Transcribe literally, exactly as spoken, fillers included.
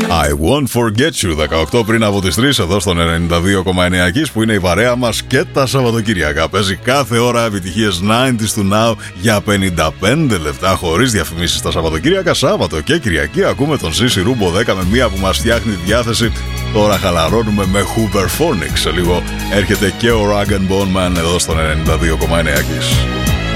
I won't forget you, δεκαοκτώ πριν από τις τρεις εδώ στον ενενήντα δύο κόμμα εννέα Kiss, που είναι η παρέα μας και τα Σαββατοκύριακα. Παίζει κάθε ώρα επιτυχίες ενενήντα του Now για πενήντα πέντε λεπτά χωρίς διαφημίσεις τα Σαββατοκύριακα. Σάββατο και Κυριακή ακούμε τον Σύση Ρούμπο δέκα με μία που μας φτιάχνει διάθεση. Τώρα χαλαρώνουμε με Hooverphonics. Σε λίγο έρχεται και ο Rag and Bone Man εδώ στον ενενήντα δύο κόμμα εννέα Kiss.